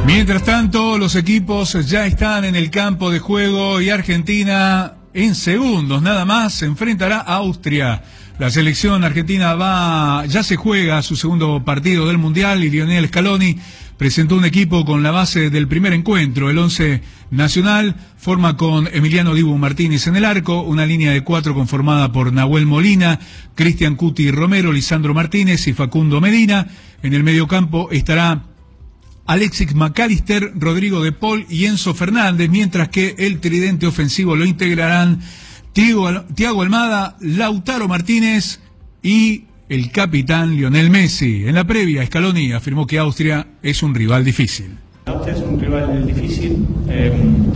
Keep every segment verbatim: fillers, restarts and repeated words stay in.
Mientras tanto, los equipos ya están en el campo de juego y Argentina en segundos nada más se enfrentará a Austria. La selección argentina va, ya se juega su segundo partido del Mundial y Lionel Scaloni presentó un equipo con la base del primer encuentro. El once nacional forma con Emiliano Dibu Martínez en el arco, una línea de cuatro conformada por Nahuel Molina, Cristian Cuti Romero, Lisandro Martínez y Facundo Medina. En el mediocampo estará Alexis McAllister, Rodrigo de Paul y Enzo Fernández, mientras que el tridente ofensivo lo integrarán Thiago Almada, Lautaro Martínez y el capitán Lionel Messi. En la previa, Scaloni afirmó que Austria es un rival difícil. Austria es un rival difícil, eh,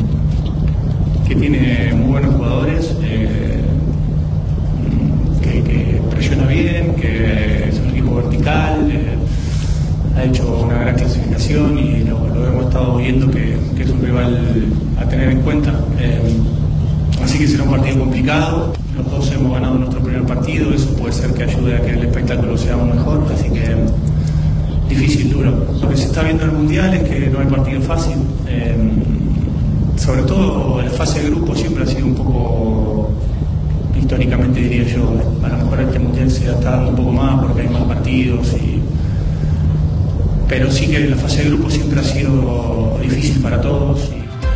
que tiene muy buenos jugadores, eh, que, que presiona bien, que es un equipo vertical, eh, ha hecho una gran clasificación y lo, lo hemos estado viendo que, que es un rival a tener en cuenta. Eh, así que será un partido complicado. Los dos hemos ganado nuestro primer partido, eso puede ser que ayude a que el espectáculo sea mejor, así que difícil, duro. Lo que se está viendo en el Mundial es que no hay partido fácil. Eh, sobre todo la fase de grupo siempre ha sido un poco, históricamente diría yo, a lo mejor este Mundial se está dando un poco más porque hay más partidos y pero sí que la fase de grupo siempre ha sido difícil para todos.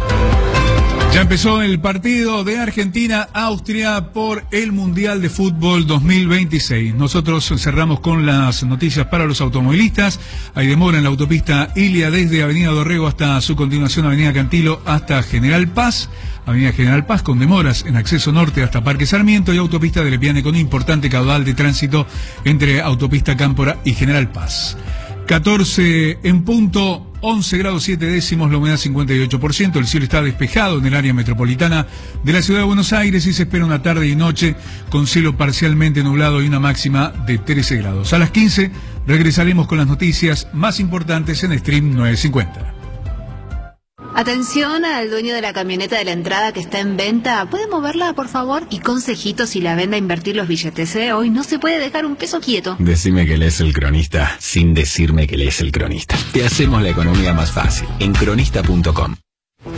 Ya empezó el partido de Argentina-Austria por el Mundial de Fútbol dos mil veintiséis. Nosotros cerramos con las noticias para los automovilistas. Hay demora en la autopista Ilia desde Avenida Dorrego hasta su continuación Avenida Cantilo hasta General Paz. Avenida General Paz con demoras en acceso norte hasta Parque Sarmiento y autopista de Lepiane con importante caudal de tránsito entre autopista Cámpora y General Paz. catorce en punto, once grados siete décimos, la humedad cincuenta y ocho por ciento, el cielo está despejado en el área metropolitana de la ciudad de Buenos Aires y se espera una tarde y noche con cielo parcialmente nublado y una máxima de trece grados. A las quince regresaremos con las noticias más importantes en Stream novecientos cincuenta. Atención al dueño de la camioneta de la entrada que está en venta. ¿Puede moverla, por favor? Y consejitos si la vende a invertir los billetes, ¿eh? Hoy no se puede dejar un peso quieto. Decime que lees El Cronista sin decirme que lees El Cronista. Te hacemos la economía más fácil en cronista punto com.